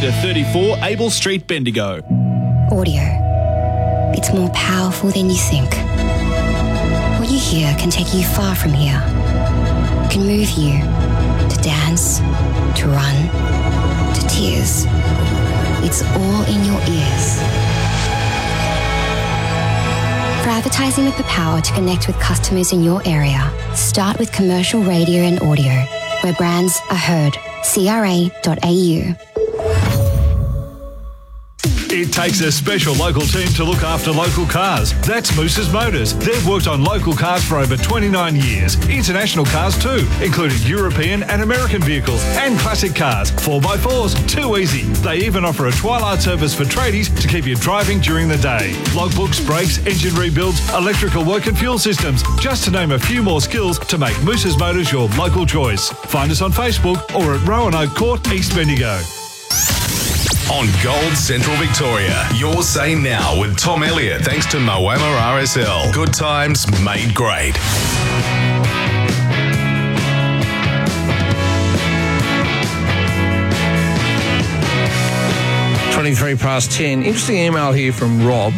number 34 Abel Street, Bendigo. Audio. It's more powerful than you think. What you hear can take you far from here. It can move you to dance, to run, to tears. It's all in your ears. For advertising with the power to connect with customers in your area, start with commercial radio and audio, where brands are heard. CRA.au. It takes a special local team to look after local cars. That's Moose's Motors. They've worked on local cars for over 29 years. International cars too, including European and American vehicles and classic cars. 4x4s, too easy. They even offer a twilight service for tradies to keep you driving during the day. Logbooks, brakes, engine rebuilds, electrical work and fuel systems. Just to name a few more skills to make Moose's Motors your local choice. Find us on Facebook or at Roanoke Court, East Bendigo. On Gold Central Victoria, your say now with Tom Elliott, thanks to Moama RSL. Good times made great. Twenty-three past 10. Interesting email here from Rob,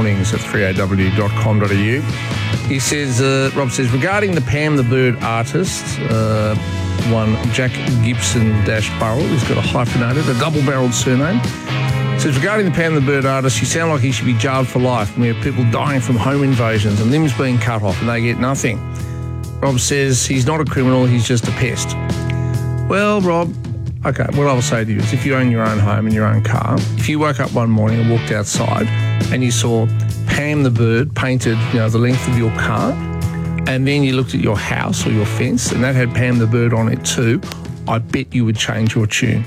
mornings@3aw.com.au. He says, Rob says, regarding the Pam the Bird artist, one Jack Gibson-Burrell, he's got a hyphenated, a double-barrelled surname. Says, regarding the Pam the Bird artist, you sound like he should be jailed for life. We have people dying from home invasions and limbs being cut off and they get nothing. Rob says he's not a criminal, he's just a pest. Well, Rob, okay, what I'll say to you is if you own your own home and your own car, if you woke up one morning and walked outside and you saw Pam the Bird painted, the length of your car, and then you looked at your house or your fence and that had Pam the Bird on it too, I bet you would change your tune.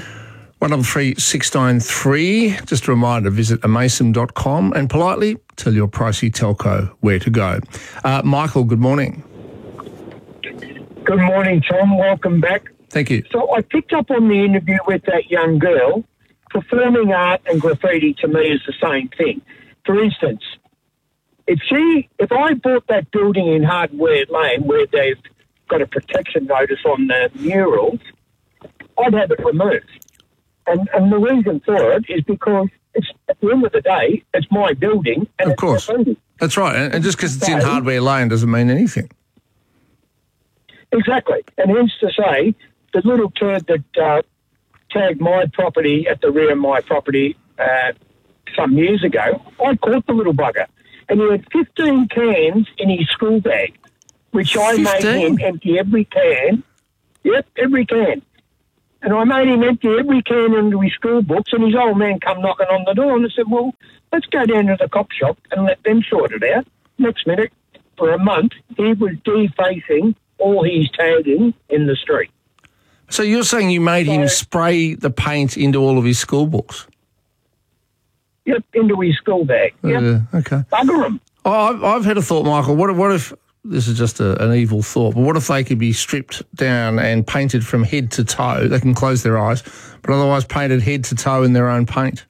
133693, just a reminder, visit amason.com and politely tell your pricey telco where to go. Michael, good morning. Good morning, Tom. Welcome back. Thank you. So I picked up on the interview with that young girl. Performing art and graffiti to me is the same thing. For instance, if I bought that building in Hardware Lane where they've got a protection notice on the murals, I'd have it removed. And the reason for it is because it's, at the end of the day, it's my building. And of course. That's right. And just because it's in Hardware Lane doesn't mean anything. Exactly. And hence to say, the little turd that tagged my property at the rear of my property some years ago, I caught the little bugger. And he had 15 cans in his school bag, which 15? I made him empty every can. Yep, every can. And I made him empty every can into his school books, and his old man come knocking on the door, and I said, well, let's go down to the cop shop and let them sort it out. Next minute, for a month, he was defacing all his tagging in the street. So you're saying you made him spray the paint into all of his school books? Yep, into his school bag. Yep. Okay. Bugger him. Oh, I've had a thought, Michael. What if, this is just an evil thought, but what if they could be stripped down and painted from head to toe? They can close their eyes, but otherwise painted head to toe in their own paint.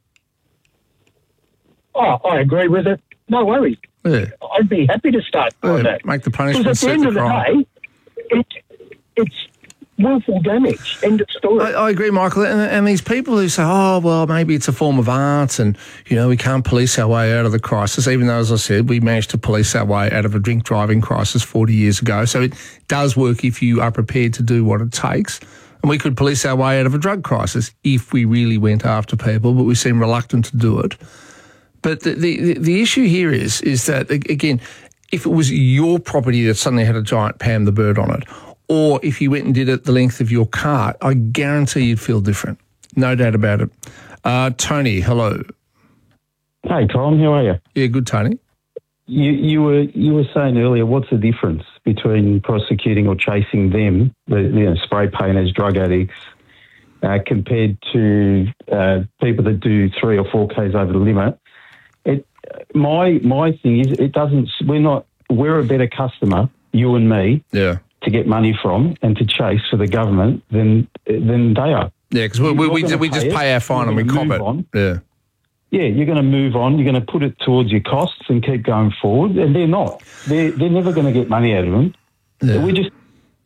Oh, I agree with it. No worries. Yeah. I'd be happy to start doing that. Make the punishment because at the end of the day, it's willful damage. End of story. I agree, Michael. And these people who say, oh, well, maybe it's a form of art and, we can't police our way out of the crisis, even though, as I said, we managed to police our way out of a drink driving crisis 40 years ago. So it does work if you are prepared to do what it takes. And we could police our way out of a drug crisis if we really went after people, but we seem reluctant to do it. But the issue here is that, again, if it was your property that suddenly had a giant Pam the Bird on it, or if you went and did it the length of your car, I guarantee you'd feel different. No doubt about it. Tony, hello. Hey, Tom, how are you? Yeah, good, Tony. You were saying earlier, what's the difference between prosecuting or chasing them, the spray painters, drug addicts, compared to people that do 3 or 4 Ks over the limit? My thing is, we're a better customer, you and me, to get money from and to chase for the government than they are. Yeah, because we just pay our fine and we cop it. Yeah, you're going to move on. You're going to put it towards your costs and keep going forward. And they're not. They're never going to get money out of them. Yeah. We're just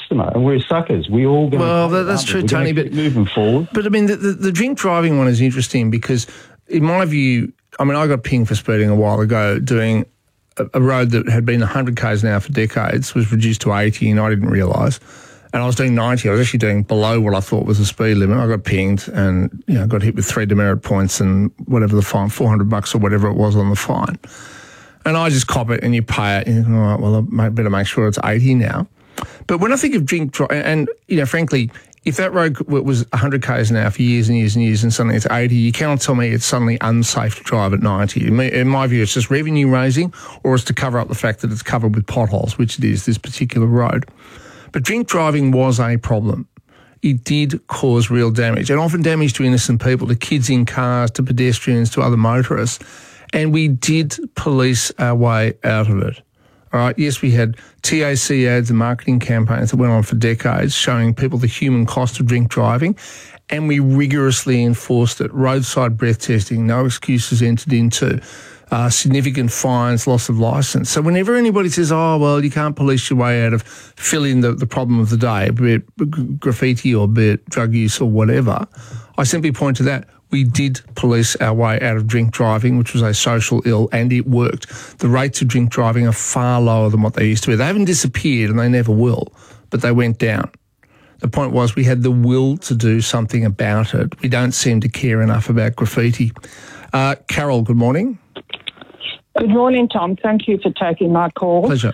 customer, and we're suckers. We all going. Well, that's true, Tony. But moving forward. But I mean, the drink driving one is interesting because, in my view, I mean, I got pinged for speeding a while ago doing a road that had been 100 k's an hour for decades, was reduced to 80, and I didn't realise. And I was doing 90. I was actually doing below what I thought was the speed limit. I got pinged and got hit with 3 demerit points and whatever the fine, $400 or whatever it was on the fine. And I just cop it and you pay it. And you think, all right, well, I better make sure it's 80 now. But when I think of drink driving, and frankly, if that road was 100 k's an hour for years and years and years and suddenly it's 80, you cannot tell me it's suddenly unsafe to drive at 90. In my view, it's just revenue raising, or it's to cover up the fact that it's covered with potholes, which it is, this particular road. But drink driving was a problem. It did cause real damage, and often damage to innocent people, to kids in cars, to pedestrians, to other motorists. And we did police our way out of it. All right, yes, we had TAC ads and marketing campaigns that went on for decades showing people the human cost of drink driving, and we rigorously enforced it. Roadside breath testing, no excuses entered into, significant fines, loss of licence. So whenever anybody says, oh, well, you can't police your way out of filling the problem of the day, be it graffiti or be it drug use or whatever, I simply point to that. We did police our way out of drink driving, which was a social ill, and it worked. The rates of drink driving are far lower than what they used to be. They haven't disappeared, and they never will, but they went down. The point was we had the will to do something about it. We don't seem to care enough about graffiti. Carol, good morning. Good morning, Tom. Thank you for taking my call. Pleasure.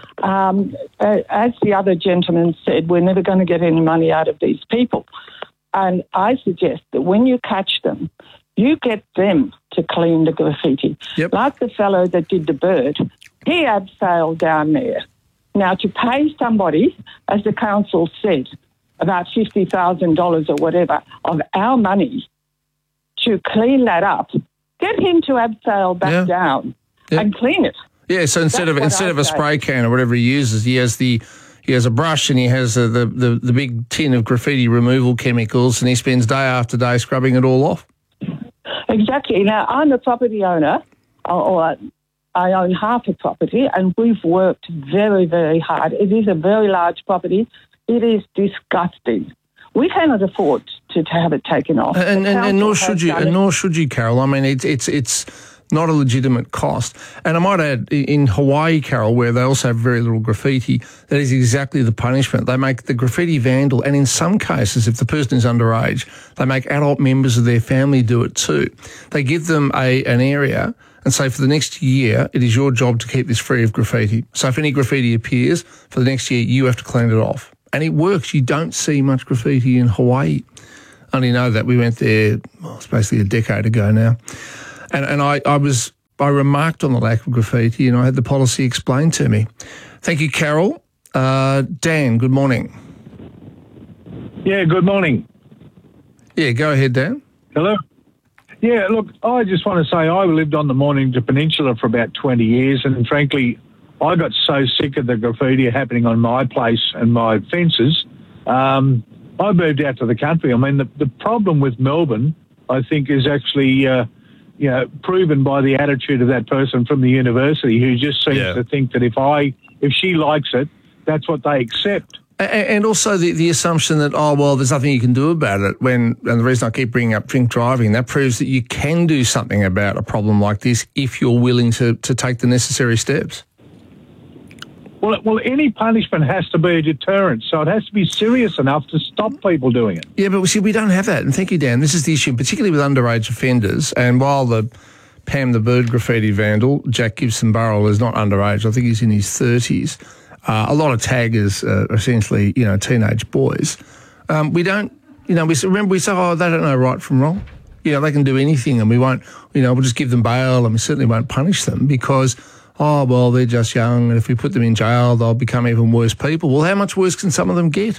As the other gentleman said, we're never going to get any money out of these people. And I suggest that when you catch them, you get them to clean the graffiti. Yep. Like the fellow that did the bird, he abseiled down there. Now, to pay somebody, as the council said, about $50,000 or whatever of our money to clean that up, get him to abseil back down and clean it. Yeah, so instead of a spray can or whatever he uses, he has a brush and he has the big tin of graffiti removal chemicals, and he spends day after day scrubbing it all off. Exactly. Now, I'm a property owner, or I own half a property, and we've worked very, very hard. It is a very large property. It is disgusting. We cannot afford to have it taken off. And nor should you, Carol. I mean, it's not a legitimate cost. And I might add, in Hawaii, Carol, where they also have very little graffiti, that is exactly the punishment. They make the graffiti vandal, and in some cases, if the person is underage, they make adult members of their family do it too. They give them an area and say, for the next year, it is your job to keep this free of graffiti. So if any graffiti appears, for the next year, you have to clean it off. And it works. You don't see much graffiti in Hawaii. I only know that we went there, it's basically a decade ago now. And I remarked on the lack of graffiti, and I had the policy explained to me. Thank you, Carol. Dan, good morning. Yeah, good morning. Yeah, go ahead, Dan. Hello. Yeah, look, I just want to say I lived on the Mornington Peninsula for about 20 years, and frankly, I got so sick of the graffiti happening on my place and my fences, I moved out to the country. I mean, the problem with Melbourne, I think, is actually proven by the attitude of that person from the university who just seems to think that if she likes it, that's what they accept. And also the assumption that, oh, well, there's nothing you can do about it. And the reason I keep bringing up drink driving, that proves that you can do something about a problem like this if you're willing to take the necessary steps. Well, any punishment has to be a deterrent, so it has to be serious enough to stop people doing it. Yeah, but see, we don't have that. And thank you, Dan. This is the issue, particularly with underage offenders. And while the Pam the Bird graffiti vandal, Jack Gibson Burrell, is not underage, I think he's in his 30s, a lot of taggers are essentially, teenage boys. We don't, we say, oh, they don't know right from wrong. They can do anything, and we won't, we'll just give them bail, and we certainly won't punish them because, oh, well, they're just young, and if we put them in jail, they'll become even worse people. Well, how much worse can some of them get?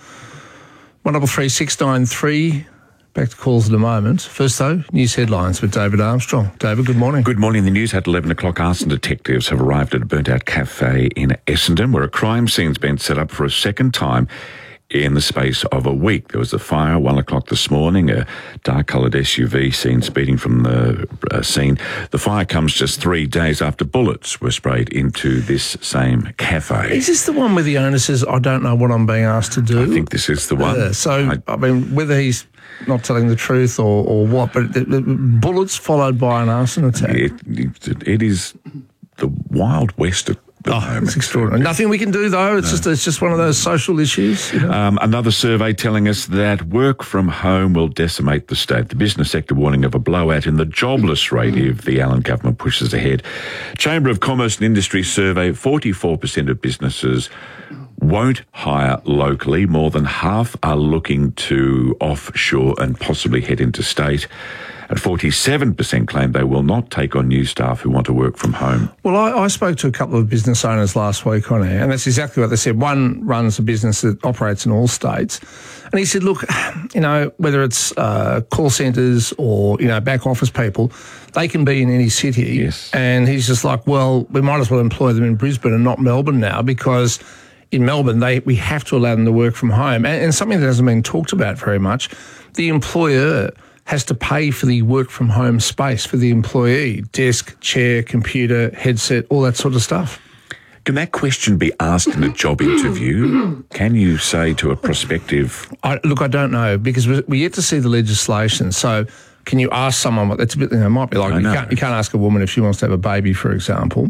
133 693. Back to calls in a moment. First, though, news headlines with David Armstrong. David, good morning. Good morning. The news at 11 o'clock. Arson detectives have arrived at a burnt-out cafe in Essendon where a crime scene's been set up for a second time in the space of a week. There was a fire 1 o'clock this morning, a dark-coloured SUV seen speeding from the scene. The fire comes just 3 days after bullets were sprayed into this same cafe. Is this the one where the owner says, I don't know what I'm being asked to do? I think this is the one. I mean, whether he's not telling the truth or what, but bullets followed by an arson attack. It is the Wild West at the moment. It's extraordinary. Nothing we can do, though. It's just one of those social issues. You know? Another survey telling us that work from home will decimate the state. The business sector warning of a blowout in the jobless rate if the Allen government pushes ahead. Chamber of Commerce and Industry survey, 44% of businesses won't hire locally. More than half are looking to offshore and possibly head interstate. And 47% claim they will not take on new staff who want to work from home. Well, I spoke to a couple of business owners last week on air, and that's exactly what they said. One runs a business that operates in all states. And he said, look, you know, whether it's call centres or, you know, back office people, they can be in any city. Yes. And he's just like, well, we might as well employ them in Brisbane and not Melbourne now, because in Melbourne, we have to allow them to work from home. And something that hasn't been talked about very much, the employer has to pay for the work from home space for the employee, desk, chair, computer, headset, all that sort of stuff. Can that question be asked in a job interview? Can you say to a prospective... I don't know, because we're yet to see the legislation. So can you ask someone what that's a bit, you know, it might be like you can't ask a woman if she wants to have a baby, for example.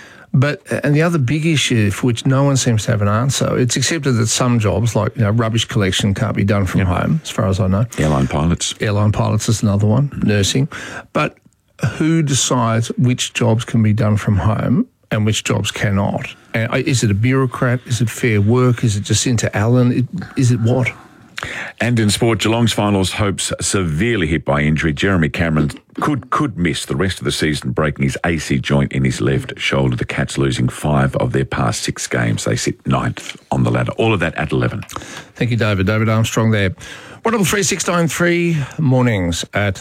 And the other big issue for which no one seems to have an answer, it's accepted that some jobs, like, you know, rubbish collection can't be done from home, as far as I know. Airline pilots. Airline pilots is another one, nursing. But who decides which jobs can be done from home and which jobs cannot? And is it a bureaucrat? Is it Fair Work? Is it Jacinta Allen? Is it what? And in sport, Geelong's finals hopes severely hit by injury. Jeremy Cameron could miss the rest of the season, breaking his AC joint in his left shoulder. The Cats losing 5 of their past 6 games. They sit 9th on the ladder. All of that at 11. Thank you, David. David Armstrong there. 133 mornings at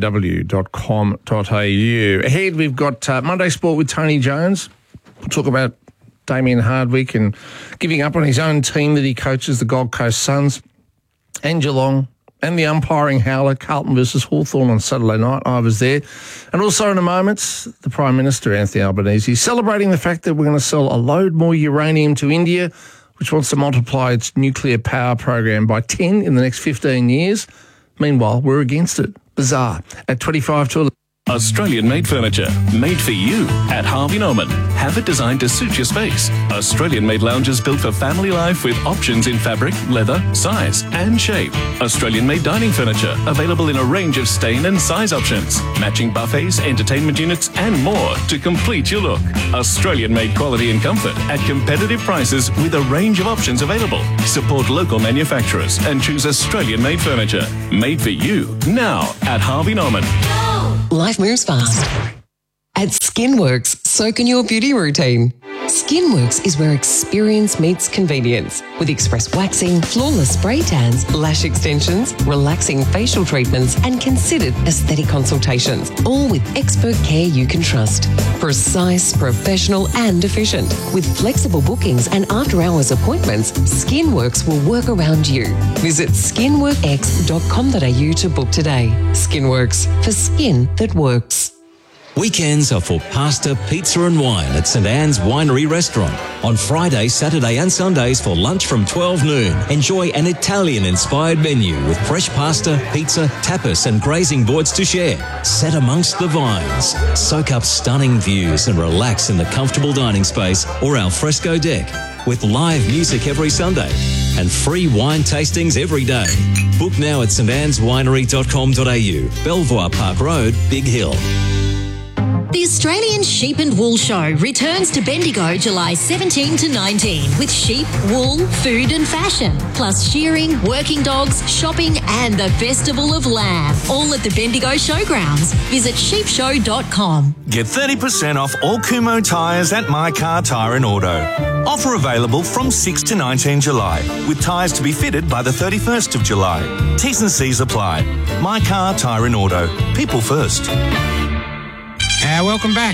3aw.com.au. Ahead, we've got Monday Sport with Tony Jones. We'll talk about Damien Hardwick and giving up on his own team that he coaches, the Gold Coast Suns, and Geelong, and the umpiring howler, Carlton versus Hawthorn on Saturday night. I was there. And also in a moment, the Prime Minister, Anthony Albanese, celebrating the fact that we're going to sell a load more uranium to India, which wants to multiply its nuclear power program by 10 in the next 15 years. Meanwhile, we're against it. Bizarre. At 25 to 11. Australian-made furniture, made for you at Harvey Norman. Have it designed to suit your space. Australian-made lounges built for family life with options in fabric, leather, size and shape. Australian-made dining furniture, available in a range of stain and size options. Matching buffets, entertainment units and more to complete your look. Australian-made quality and comfort at competitive prices with a range of options available. Support local manufacturers and choose Australian-made furniture. Made for you, now at Harvey Norman. Life moves fast. At Skinworks, so can your beauty routine. Skinworks is where experience meets convenience, with express waxing, flawless spray tans, lash extensions, relaxing facial treatments, and considered aesthetic consultations, all with expert care you can trust. Precise, professional, and efficient. With flexible bookings and after-hours appointments, Skinworks will work around you. Visit skinworkx.com.au to book today. Skinworks, for skin that works. Weekends are for pasta, pizza and wine at St Anne's Winery Restaurant. On Friday, Saturday and Sundays for lunch from 12 noon. Enjoy an Italian-inspired menu with fresh pasta, pizza, tapas and grazing boards to share. Set amongst the vines. Soak up stunning views and relax in the comfortable dining space or al fresco deck. With live music every Sunday and free wine tastings every day. Book now at stanneswinery.com.au. Belvoir Park Road, Big Hill. The Australian Sheep and Wool Show returns to Bendigo July 17 to 19 with sheep, wool, food and fashion, plus shearing, working dogs, shopping and the Festival of Lamb, all at the Bendigo Showgrounds. Visit sheepshow.com. Get 30% off all Kumho tyres at My Car Tyre and Auto. Offer available from 6 to 19 July, with tyres to be fitted by the 31st of July. T's and C's apply. My Car Tyre and Auto. People first. Welcome back.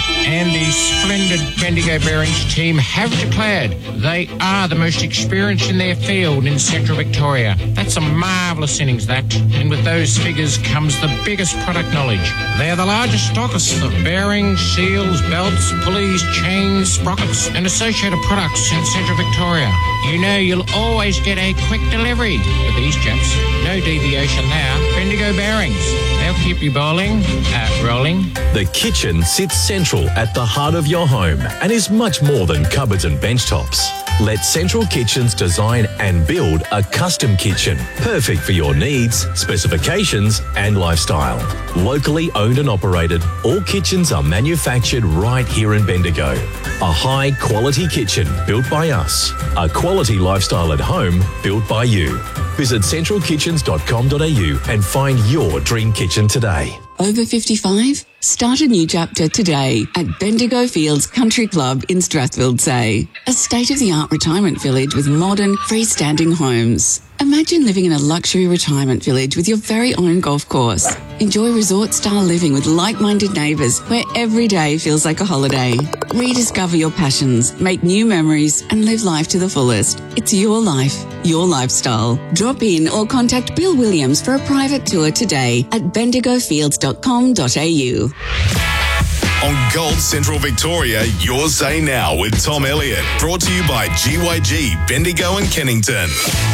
and the splendid Bendigo Bearings team have declared they are the most experienced in their field in Central Victoria. That's a marvellous innings, that. And with those figures comes the biggest product knowledge. They're the largest stockists of bearings, seals, belts, pulleys, chains, sprockets and associated products in Central Victoria. You know you'll always get a quick delivery with these chaps. No deviation there. Bendigo Bearings. They'll keep you rolling. The kitchen sits central at the heart of your home and is much more than cupboards and bench tops. Let Central Kitchens design and build a custom kitchen, perfect for your needs, specifications and lifestyle. Locally owned and operated, all kitchens are manufactured right here in Bendigo. A high-quality kitchen built by us. A quality lifestyle at home built by you. Visit centralkitchens.com.au and find your dream kitchen today. Over 55? Start a new chapter today at Bendigo Fields Country Club in Strathfield-Say. A state-of-the-art retirement village with modern, freestanding homes. Imagine living in a luxury retirement village with your very own golf course. Enjoy resort-style living with like-minded neighbours where every day feels like a holiday. Rediscover your passions, make new memories and live life to the fullest. It's your life, your lifestyle. Drop in or contact Bill Williams for a private tour today at bendigofields.com.au. On Gold Central Victoria, your say now with Tom Elliott. Brought to you by GYG, Bendigo and Kennington.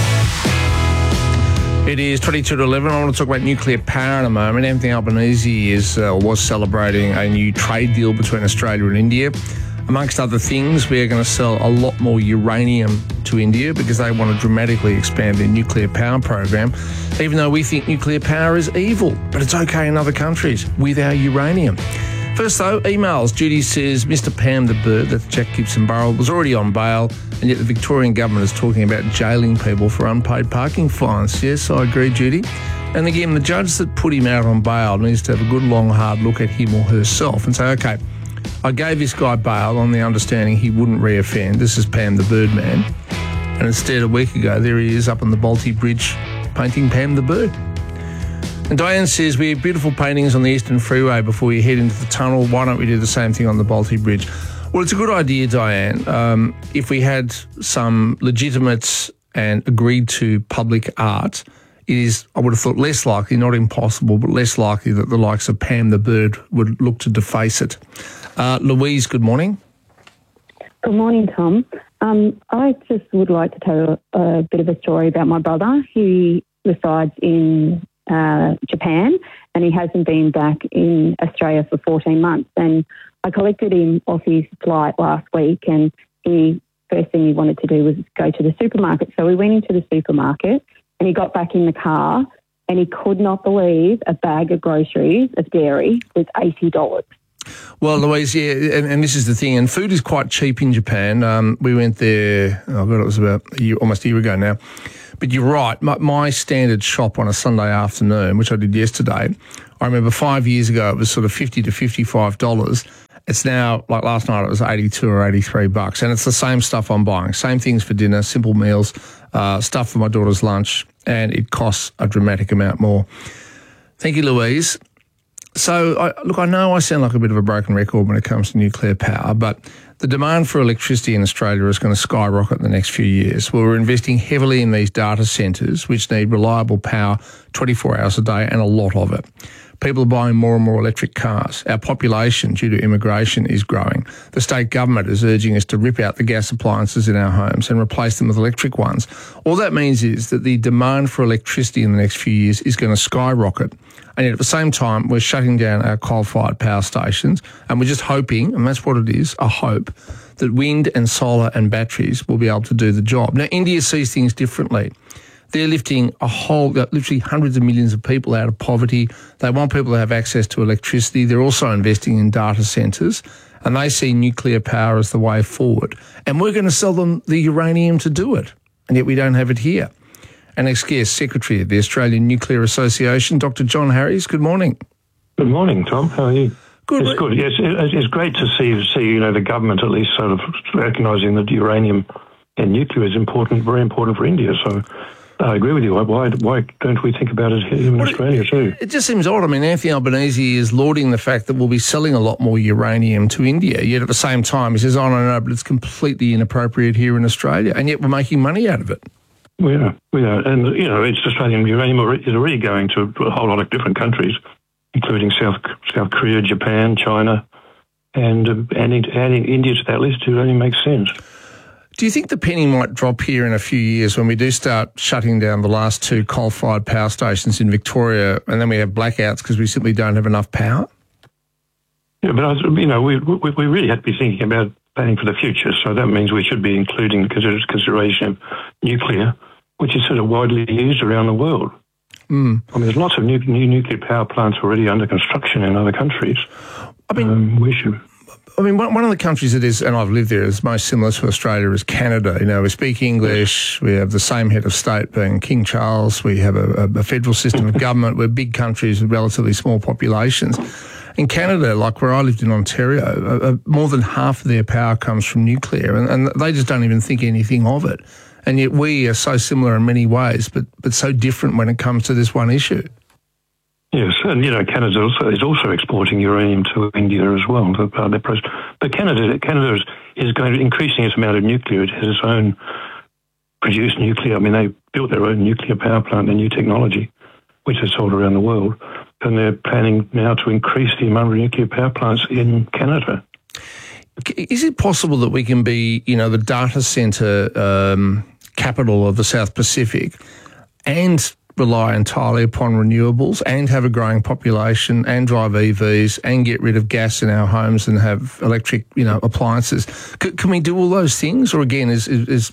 It is 22 to 11. I want to talk about nuclear power in a moment. Anthony Albanese was celebrating a new trade deal between Australia and India. Amongst other things, we are going to sell a lot more uranium to India because they want to dramatically expand their nuclear power program, even though we think nuclear power is evil. But it's okay in other countries with our uranium. First, though, emails. Judy says Mr. Pam the Bird, that's Jack Gibson Burrell, was already on bail, and yet the Victorian government is talking about jailing people for unpaid parking fines. Yes, I agree, Judy. And again, the judge that put him out on bail needs to have a good, long, hard look at him or herself and say, OK, I gave this guy bail on the understanding he wouldn't reoffend. This is Pam the Birdman. And instead, a week ago, there he is up on the Balti Bridge painting Pam the Bird. And Diane says, we have beautiful paintings on the Eastern Freeway before you head into the tunnel. Why don't we do the same thing on the Balti Bridge? Well, it's a good idea, Diane. If we had some legitimate and agreed to public art, it is, I would have thought, less likely, not impossible, but less likely that the likes of Pam the Bird would look to deface it. Louise, good morning. Good morning, Tom. I just would like to tell a bit of a story about my brother. He resides in Japan, and he hasn't been back in Australia for 14 months. And I collected him off his flight last week, and first thing he wanted to do was go to the supermarket. So we went into the supermarket, and he got back in the car, and he could not believe a bag of groceries of dairy was $80. Well, Louise, yeah, and this is the thing, and food is quite cheap in Japan. We went there, it was about almost a year ago now. But you're right, my standard shop on a Sunday afternoon, which I did yesterday, I remember 5 years ago it was sort of $50 to $55. It's now, like last night, it was $82 or $83, and it's the same stuff I'm buying. Same things for dinner, simple meals, stuff for my daughter's lunch, and it costs a dramatic amount more. Thank you, Louise. So, I know I sound like a bit of a broken record when it comes to nuclear power, but the demand for electricity in Australia is going to skyrocket in the next few years. We're investing heavily in these data centres, which need reliable power 24 hours a day and a lot of it. People are buying more and more electric cars. Our population, due to immigration, is growing. The state government is urging us to rip out the gas appliances in our homes and replace them with electric ones. All that means is that the demand for electricity in the next few years is going to skyrocket. And yet at the same time, we're shutting down our coal-fired power stations, and we're just hoping, and that's what it is, a hope, that wind and solar and batteries will be able to do the job. Now, India sees things differently. They're lifting literally hundreds of millions of people out of poverty. They want people to have access to electricity. They're also investing in data centres, and they see nuclear power as the way forward. And we're going to sell them the uranium to do it, and yet we don't have it here. Our next guest, Secretary of the Australian Nuclear Association, Dr. John Harries. Good morning. Good morning, Tom. How are you? Good. It's good. Yes, it's great to see the government at least sort of recognising that uranium and nuclear is important, very important for India. So I agree with you. Why don't we think about it here in Australia too? It just seems odd. I mean, Anthony Albanese is lauding the fact that we'll be selling a lot more uranium to India, yet at the same time he says, oh, no, but it's completely inappropriate here in Australia, and yet we're making money out of it. We are. And, it's Australian uranium is already going to a whole lot of different countries, including South Korea, Japan, China, and adding India to that list only makes sense. Do you think the penny might drop here in a few years when we do start shutting down the last 2 coal-fired power stations in Victoria, and then we have blackouts because we simply don't have enough power? Yeah, but we really have to be thinking about planning for the future. So that means we should be including consideration of nuclear, which is sort of widely used around the world. I mean, there's lots of new nuclear power plants already under construction in other countries. I mean, we should. I mean, one of the countries that is, and I've lived there, is most similar to Australia is Canada. We speak English. We have the same head of state being King Charles. We have a federal system of government. We're big countries with relatively small populations. In Canada, like where I lived in Ontario, more than half of their power comes from nuclear, and they just don't even think anything of it. And yet we are so similar in many ways, but so different when it comes to this one issue. Yes, and Canada is also exporting uranium to India as well. But Canada is going to increasing its amount of nuclear. It has its own produced nuclear. I mean, they built their own nuclear power plant, their new technology, which is sold around the world, and they're planning now to increase the amount of nuclear power plants in Canada. Is it possible that we can be, the data centre capital of the South Pacific and rely entirely upon renewables and have a growing population and drive EVs and get rid of gas in our homes and have electric, appliances? Can we do all those things? Or again, is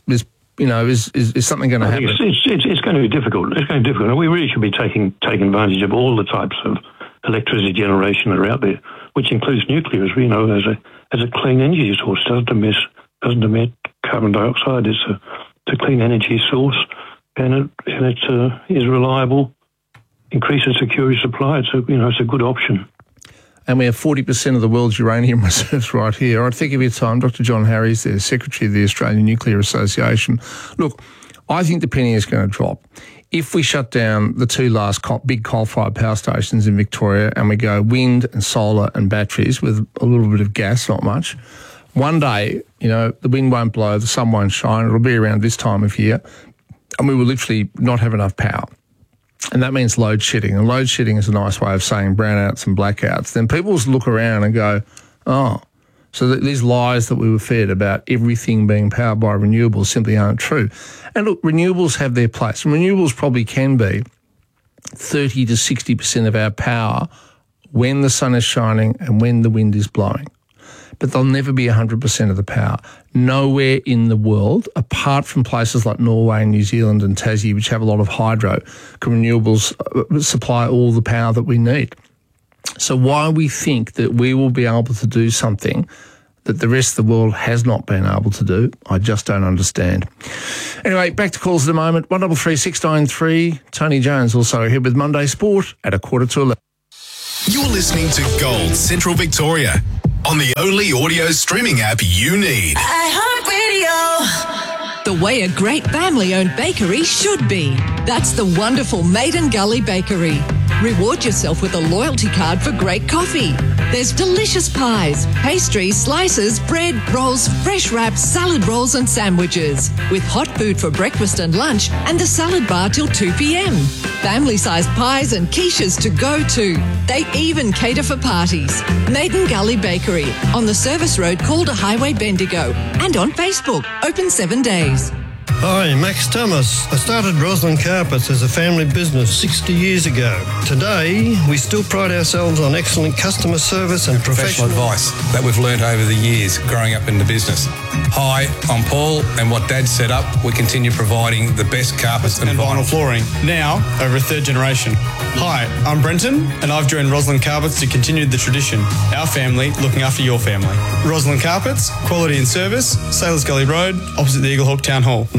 something going to happen? It's going to be difficult. It's going to be difficult. We really should be taking advantage of all the types of electricity generation that are out there, which includes nuclear, as we know, as a clean energy source. Doesn't emit carbon dioxide. It's a clean energy source. And it is reliable, increases security supply. It's a good option. And we have 40% of the world's uranium reserves right here. I'd think of your time. Dr. John Harries, the Secretary of the Australian Nuclear Association. Look, I think the penny is going to drop. If we shut down the 2 last big coal-fired power stations in Victoria and we go wind and solar and batteries with a little bit of gas, not much, one day, the wind won't blow, the sun won't shine. It'll be around this time of year. And we will literally not have enough power. And that means load shedding. And load shedding is a nice way of saying brownouts and blackouts. Then people will look around and go, oh, so these lies that we were fed about everything being powered by renewables simply aren't true. And look, renewables have their place. And renewables probably can be 30 to 60% of our power when the sun is shining and when the wind is blowing. But they'll never be 100% of the power. Nowhere in the world, apart from places like Norway and New Zealand and Tassie, which have a lot of hydro, can renewables supply all the power that we need. So why we think that we will be able to do something that the rest of the world has not been able to do, I just don't understand. Anyway, back to calls at the moment. 133 693. Tony Jones also here with Monday Sport at 11:45. You're listening to Gold Central Victoria on the only audio streaming app you need. iHeartRadio. The way a great family-owned bakery should be. That's the wonderful Maiden Gully Bakery. Reward yourself with a loyalty card for great coffee. There's delicious pies, pastries, slices, bread, rolls, fresh wraps, salad rolls and sandwiches. With hot food for breakfast and lunch and the salad bar till 2 p.m. Family-sized pies and quiches to go to. They even cater for parties. Maiden Gully Bakery on the service road Calder Highway, Bendigo. And on Facebook, open 7 days. Hi, Max Thomas. I started Roslyn Carpets as a family business 60 years ago. Today, we still pride ourselves on excellent customer service and professional advice that we've learned over the years growing up in the business. Hi, I'm Paul, and what Dad set up, we continue providing the best carpets and vinyl flooring, now over a third generation. Hi, I'm Brenton, and I've joined Roslyn Carpets to continue the tradition. Our family looking after your family. Roslyn Carpets, quality and service, Sailors Gully Road, opposite the Eaglehawk Town Hall. When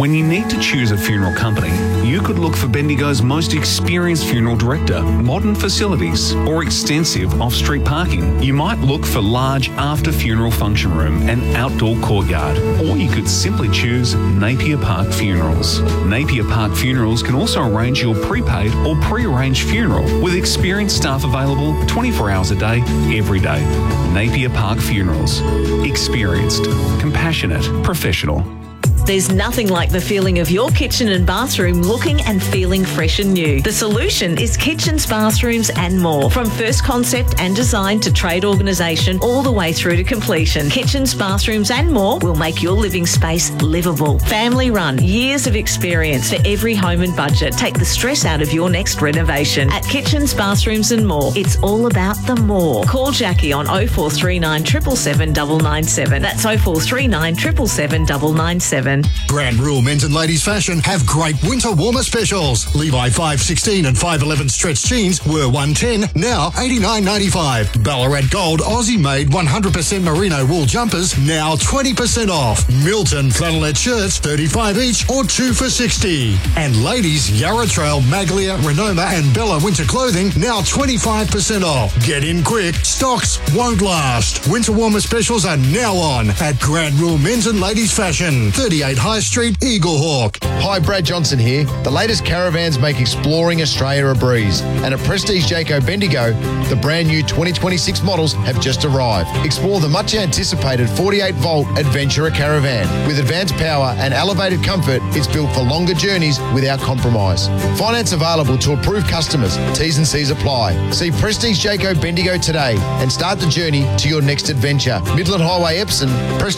When you need to choose a funeral company, you could look for Bendigo's most experienced funeral director, modern facilities, or extensive off-street parking. You might look for large after-funeral function room and outdoor courtyard, or you could simply choose Napier Park Funerals. Napier Park Funerals can also arrange your prepaid or pre-arranged funeral with experienced staff available 24 hours a day, every day. Napier Park Funerals. Experienced, compassionate, professional. There's nothing like the feeling of your kitchen and bathroom looking and feeling fresh and new. The solution is Kitchens, Bathrooms and More. From first concept and design to trade organisation all the way through to completion. Kitchens, Bathrooms and More will make your living space livable. Family run, years of experience for every home and budget. Take the stress out of your next renovation. At Kitchens, Bathrooms and More, it's all about the more. Call Jackie on 0439 777 997. That's 0439 777 997. Grand Rule Men's and Ladies Fashion have great winter warmer specials. Levi 516 and 511 stretch jeans were $110, now $89.95. Ballarat Gold Aussie made 100% merino wool jumpers, now 20% off. Milton flannelette shirts, $35 each or 2 for $60. And ladies Yarra Trail, Maglia, Renoma and Bella winter clothing, now 25% off. Get in quick, stocks won't last. Winter warmer specials are now on at Grand Rule Men's and Ladies Fashion, 38 High Street, Eaglehawk. Hi, Brad Johnson here. The latest caravans make exploring Australia a breeze. And at Prestige Jayco Bendigo, the brand new 2026 models have just arrived. Explore the much anticipated 48-volt Adventurer Caravan. With advanced power and elevated comfort, it's built for longer journeys without compromise. Finance available to approved customers. T's and C's apply. See Prestige Jayco Bendigo today and start the journey to your next adventure. Midland Highway, Epsom,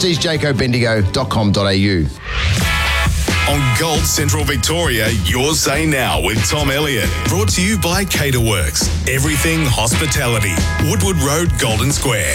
prestigejaycobendigo.com.au. On Gold Central Victoria, your say now with Tom Elliott. Brought to you by Caterworks. Everything hospitality. Woodward Road, Golden Square.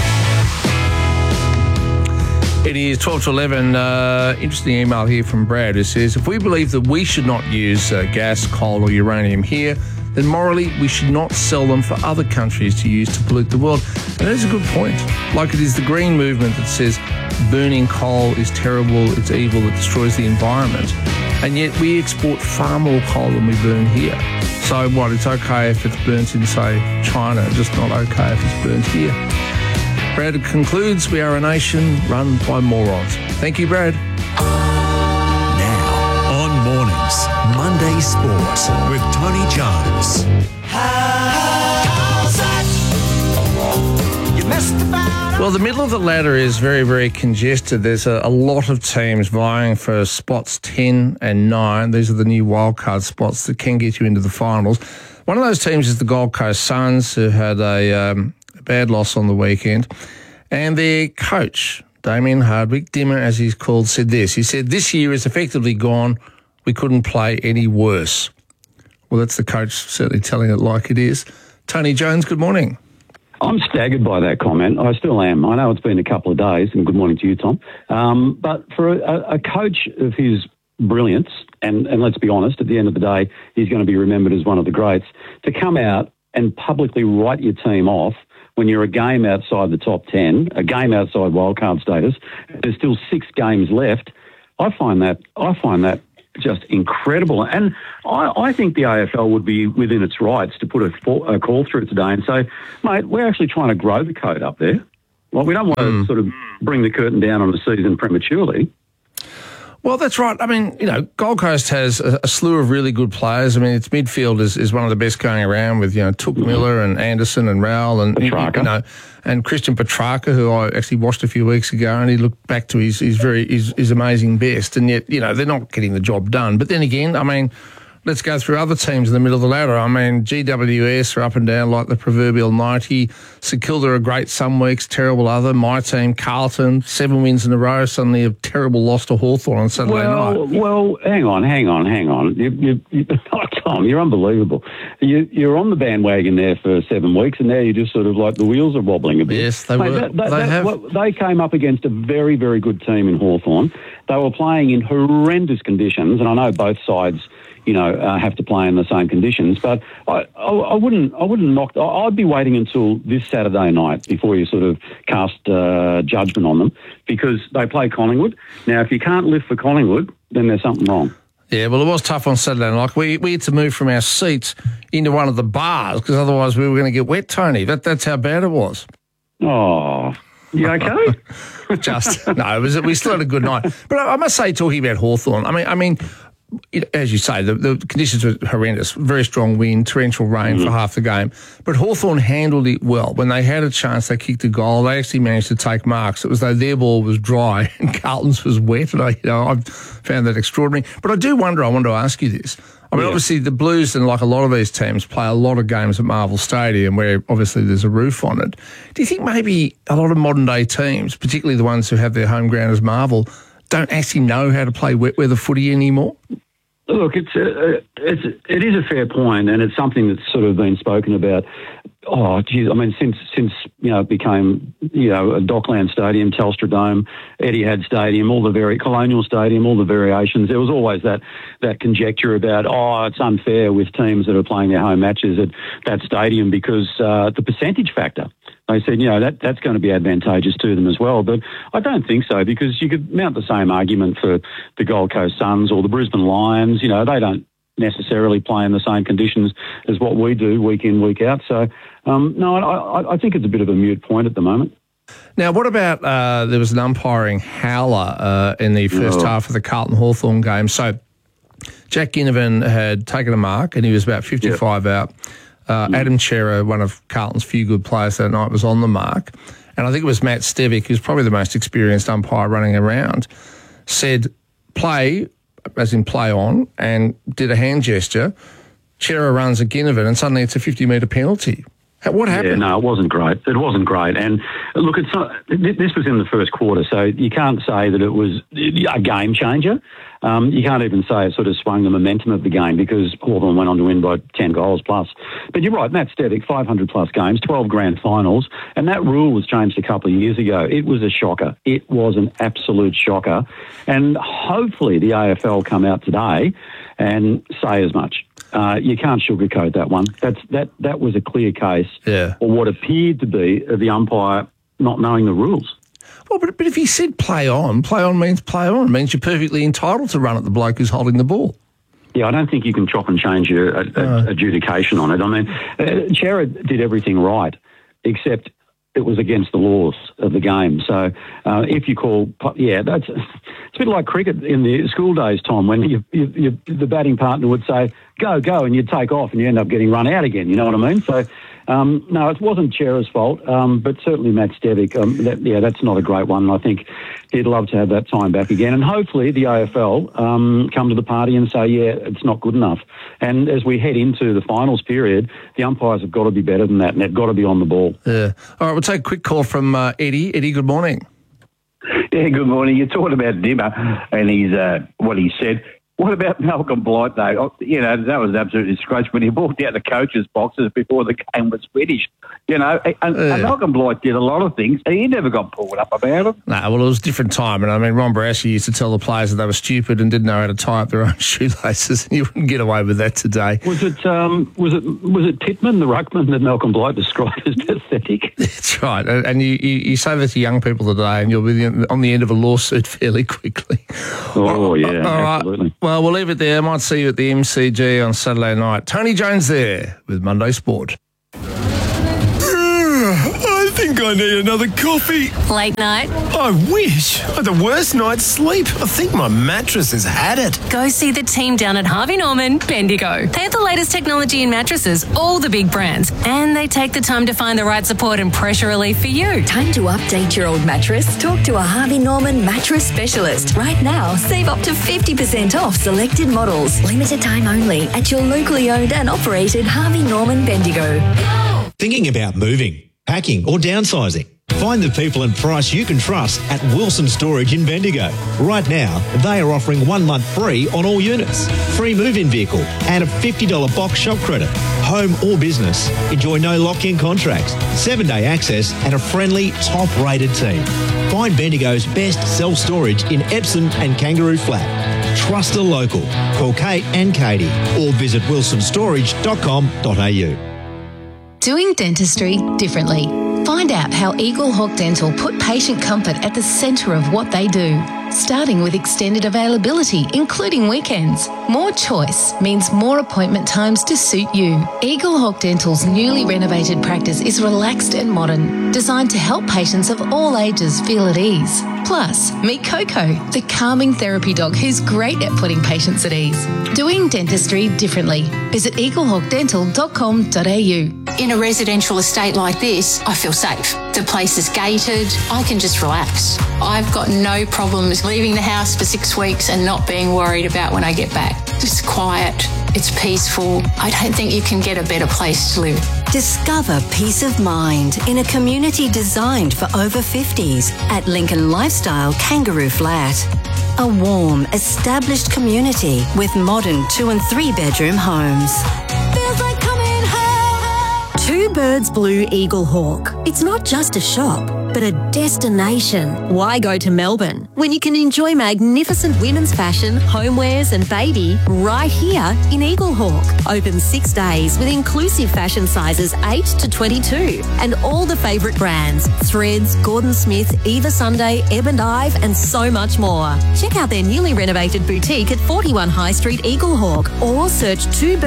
It is 12 to 11. Interesting email here from Brad who says, if we believe that we should not use gas, coal or uranium here, then morally we should not sell them for other countries to use to pollute the world. And that is a good point. Like it is the green movement that says burning coal is terrible, it's evil, it destroys the environment. And yet we export far more coal than we burn here. So what, it's okay if it's burnt in, say, China, just not okay if it's burnt here. Brad concludes, we are a nation run by morons. Thank you, Brad. Now, on Mornings, Monday Sport with Tony Jones. Well, the middle of the ladder is very, very congested. There's a lot of teams vying for spots 10 and 9. These are the new wildcard spots that can get you into the finals. One of those teams is the Gold Coast Suns, who had a bad loss on the weekend. And their coach, Damien Hardwick, Dimmer as he's called, said this. He said, this year is effectively gone. We couldn't play any worse. Well, that's the coach certainly telling it like it is. Tony Jones, good morning. I'm staggered by that comment. I still am. I know it's been a couple of days, and good morning to you, Tom. But for a coach of his brilliance, and let's be honest, at the end of the day, he's going to be remembered as one of the greats, to come out and publicly write your team off when you're a game outside the top 10, a game outside wildcard status, there's still 6 games left. I find that just incredible. And I think the AFL would be within its rights to put a call through today and say, mate, we're actually trying to grow the code up there. Well, we don't want to sort of bring the curtain down on the season prematurely. Well, that's right. I mean, you know, Gold Coast has a slew of really good players. I mean, its midfield is one of the best going around with, you know, Took Miller and Anderson and Rowell and, you know, and Christian Petrarca, who I actually watched a few weeks ago, and he looked back to his amazing best. And yet, you know, they're not getting the job done. But then again, I mean, let's go through other teams in the middle of the ladder. I mean, GWS are up and down like the proverbial 90. St Kilda are great some weeks, terrible other. My team, Carlton, 7 wins in a row, suddenly a terrible loss to Hawthorn on Saturday night. Well, hang on. Tom, you're unbelievable. You're on the bandwagon there for 7 weeks, and now you're just sort of like the wheels are wobbling a bit. Yes, they were. They came up against a very, very good team in Hawthorn. They were playing in horrendous conditions, and I know both sides, have to play in the same conditions. But I wouldn't knock. I'd be waiting until this Saturday night before you sort of cast judgment on them, because they play Collingwood. Now, if you can't lift for Collingwood, then there's something wrong. Yeah, well, it was tough on Saturday night. We had to move from our seats into one of the bars because otherwise we were going to get wet, Tony. That's how bad it was. Oh, you okay? We still had a good night. But I must say, talking about Hawthorn, I mean, as you say, the conditions were horrendous. Very strong wind, torrential rain for half the game. But Hawthorn handled it well. When they had a chance, they kicked a goal. They actually managed to take marks. It was though their ball was dry and Carlton's was wet. And I found that extraordinary. But I do wonder, I want to ask you this. I mean, obviously the Blues, and like a lot of these teams, play a lot of games at Marvel Stadium where obviously there's a roof on it. Do you think maybe a lot of modern-day teams, particularly the ones who have their home ground as Marvel, don't actually know how to play wet weather footy anymore? Look, it is a fair point, and it's something that's sort of been spoken about. Oh, geez, I mean, since it became a Dockland Stadium, Telstra Dome, Etihad Stadium, Colonial Stadium, all the variations. There was always that conjecture about it's unfair with teams that are playing their home matches at that stadium because the percentage factor. They said, that's going to be advantageous to them as well. But I don't think so, because you could mount the same argument for the Gold Coast Suns or the Brisbane Lions. They don't necessarily play in the same conditions as what we do week in, week out. So, I think it's a bit of a moot point at the moment. Now, what about there was an umpiring howler in the first half of the Carlton-Hawthorn game. So Jack Ginnivan had taken a mark and he was about 55 out. Adam Cerra, one of Carlton's few good players that night, was on the mark. And I think it was Matt Stevic, who's probably the most experienced umpire running around, said play, as in play on, and did a hand gesture. Cerra runs at Ginnivan and suddenly it's a 50-metre penalty. What happened? Yeah, no, it wasn't great. It wasn't great. And look, it's not, this was in the first quarter, so you can't say that it was a game changer. You can't even say it sort of swung the momentum of the game because Hawthorn went on to win by 10 goals plus. But you're right, Matt Stevic, 500 plus games, 12 grand finals, and that rule was changed a couple of years ago. It was a shocker. It was an absolute shocker. And hopefully the AFL come out today and say as much. You can't sugarcoat that one. That was a clear case of what appeared to be the umpire not knowing the rules. Well, but if he said play on means play on. It means you're perfectly entitled to run at the bloke who's holding the ball. Yeah, I don't think you can chop and change your adjudication on it. I mean, Cerra did everything right, except it was against the laws of the game. So if you call, it's a bit like cricket in the school days, Tom, when the batting partner would say, go, and you'd take off and you end up getting run out again, you know what I mean? So, no, it wasn't Cerra's fault, but certainly Matt Stevic, that's not a great one. I think he'd love to have that time back again. And hopefully the AFL come to the party and say, it's not good enough. And as we head into the finals period, the umpires have got to be better than that, and they've got to be on the ball. Yeah. All right, we'll take a quick call from Eddie. Eddie, good morning. Yeah, good morning. You talked about Dimmer and his what he said. What about Malcolm Blight, though? That was absolutely disgraceful when he walked out the coach's boxes before the game was finished. And Malcolm Blight did a lot of things, and he never got pulled up about it. No, well, it was a different time. And I mean, Ron Barassi used to tell the players that they were stupid and didn't know how to tie up their own shoelaces, and you wouldn't get away with that today. Was it Pittman, the ruckman, that Malcolm Blight described as pathetic? That's right. And you say that to young people today, and you'll be on the end of a lawsuit fairly quickly. Oh, yeah, absolutely. Right. Well, we'll leave it there. I might see you at the MCG on Saturday night. Tony Jones there with Monday Sport. I think I need another coffee. Late night? I wish. I had the worst night's sleep. I think my mattress has had it. Go see the team down at Harvey Norman, Bendigo. They have the latest technology in mattresses, all the big brands, and they take the time to find the right support and pressure relief for you. Time to update your old mattress? Talk to a Harvey Norman mattress specialist. Right now, save up to 50% off selected models. Limited time only at your locally owned and operated Harvey Norman Bendigo. Thinking about moving, packing or downsizing? Find the people and price you can trust at Wilson Storage in Bendigo. Right now, they are offering 1 month free on all units, free move-in vehicle and a $50 box shop credit. Home or business, enjoy no lock-in contracts, 7-day access and a friendly, top-rated team. Find Bendigo's best self-storage in Epsom and Kangaroo Flat. Trust a local. Call Kate and Katie or visit wilsonstorage.com.au. Doing dentistry differently. Find out how Eagle Hawk Dental put patient comfort at the centre of what they do. Starting with extended availability, including weekends. More choice means more appointment times to suit you. Eagle Hawk Dental's newly renovated practice is relaxed and modern, designed to help patients of all ages feel at ease. Plus, meet Coco, the calming therapy dog who's great at putting patients at ease. Doing dentistry differently. Visit eaglehawkdental.com.au. In a residential estate like this, I feel safe. The place is gated. I can just relax. I've got no problems leaving the house for 6 weeks and not being worried about when I get back. It's quiet. It's peaceful. I don't think you can get a better place to live. Discover peace of mind in a community designed for over 50s at Lincoln Lifestyle Kangaroo Flat. A warm, established community with modern 2 and 3 bedroom homes. Feels like coming home. Two Birds Blue Eagle Hawk. It's not just a shop, but a destination. Why go to Melbourne when you can enjoy magnificent women's fashion, homewares and baby right here in Eagle Hawk? Open 6 days with inclusive fashion sizes 8 to 22 and all the favourite brands, Threads, Gordon Smith, Eva Sunday, Ebb and Ive and so much more. Check out their newly renovated boutique at 41 High Street, Eagle Hawk or search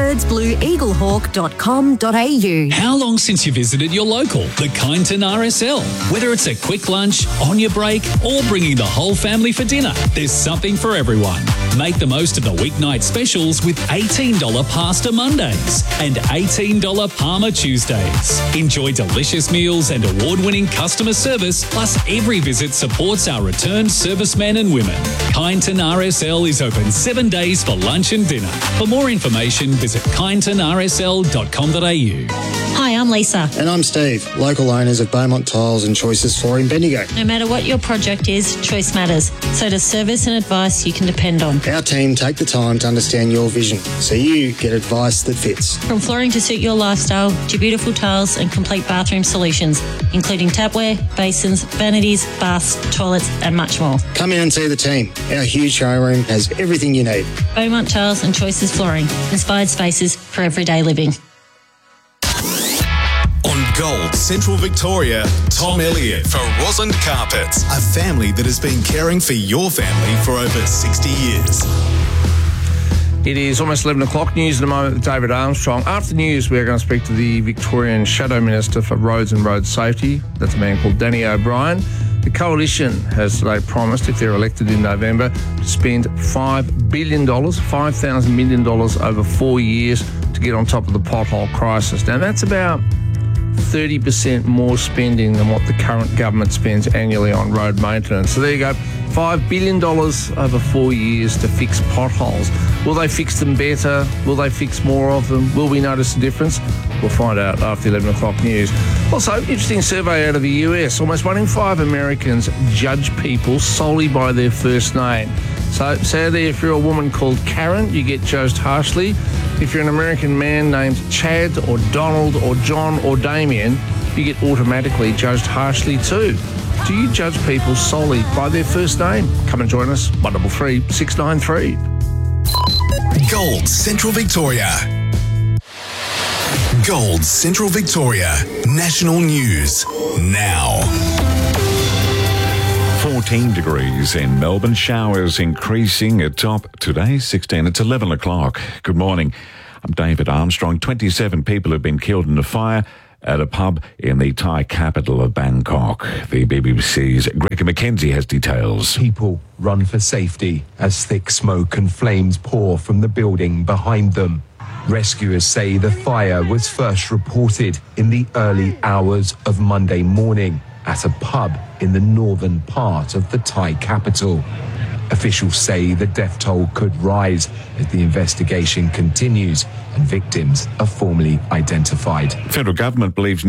twobirdsblueeaglehawk.com.au. How long since you visited your local, the Kyneton RSL? Whether it's a quick lunch, on your break, or bringing the whole family for dinner, there's something for everyone. Make the most of the weeknight specials with $18 Pasta Mondays and $18 Parma Tuesdays. Enjoy delicious meals and award-winning customer service, plus every visit supports our returned servicemen and women. Kyneton RSL is open 7 days for lunch and dinner. For more information, visit kynetonrsl.com.au. Hi, I'm Lisa. And I'm Steve, local owners of Beaumont Tiles and Choices Flooring Bendigo. No matter what your project is, choice matters. So does service and advice you can depend on. Our team take the time to understand your vision, so you get advice that fits. From flooring to suit your lifestyle, to beautiful tiles and complete bathroom solutions, including tapware, basins, vanities, baths, toilets and much more. Come in and see the team. Our huge showroom has everything you need. Beaumont Tiles and Choices Flooring. Inspired spaces for everyday living. On Gold Central Victoria, Tom Elliott for Roslyn Carpets, a family that has been caring for your family for over 60 years. It is almost 11 o'clock. News in a moment with David Armstrong. After news, we are going to speak to the Victorian Shadow Minister for Roads and Road Safety. That's a man called Danny O'Brien. The Coalition has today promised, if they're elected in November, to spend $5 billion, $5,000 million over 4 years to get on top of the pothole crisis. Now, that's about 30% more spending than what the current government spends annually on road maintenance. So there you go, $5 billion over 4 years to fix potholes. Will they fix them better? Will they fix more of them? Will we notice a difference? We'll find out after 11 o'clock news. Also, interesting survey out of the US. Almost 1 in 5 Americans judge people solely by their first name. So sadly, if you're a woman called Karen, you get judged harshly. If you're an American man named Chad or Donald or John or Damien, you get automatically judged harshly too. Do you judge people solely by their first name? Come and join us, 133 693. Gold Central Victoria. Gold Central Victoria. National News now. 14 degrees in Melbourne. Showers increasing at top today, 16. It's 11 o'clock. Good morning. I'm David Armstrong. 27 people have been killed in a fire at a pub in the Thai capital of Bangkok. The BBC's Gregor McKenzie has details. People run for safety as thick smoke and flames pour from the building behind them. Rescuers say the fire was first reported in the early hours of Monday morning at a pub in the northern part of the Thai capital. Officials say the death toll could rise as the investigation continues and victims are formally identified. Federal government believes